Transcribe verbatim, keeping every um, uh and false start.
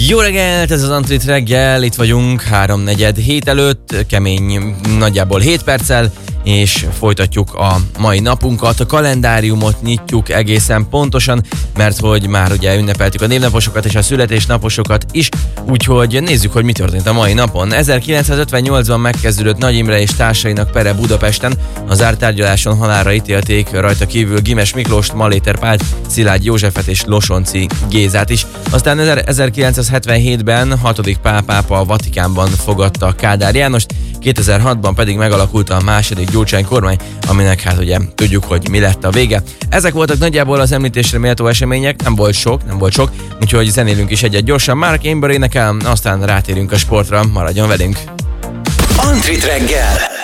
Jó reggelt, ez az Antrit reggel, itt vagyunk háromnegyed hét előtt, kemény nagyjából hét perccel, és folytatjuk a mai napunkat. A kalendáriumot nyitjuk egészen pontosan, mert hogy már ugye ünnepeltük a névnaposokat és a születésnaposokat is, úgyhogy nézzük, hogy mi történt a mai napon. ezerkilencszázötvennyolcban megkezdődött Nagy Imre és társainak pere Budapesten. Az zárt tárgyaláson halálra ítélték rajta kívül Gimes Miklóst, Maléter Pált, Szilágy Józsefet és Losonci Gézát is. Aztán ezerkilencszázhetvenhétben hatodik Pál pápa a Vatikánban fogadta a Kádár Jánost, kétezer-hatban pedig megalakult a második Gyurcsány kormány, aminek hát ugye tudjuk, hogy mi lett a vége. Ezek voltak nagyjából az említésre méltó események, nem volt sok, nem volt sok, úgyhogy zenélünk is egyet gyorsan. Mark Amber énekel, aztán rátérünk a sportra, maradjon velünk! Antrit reggel!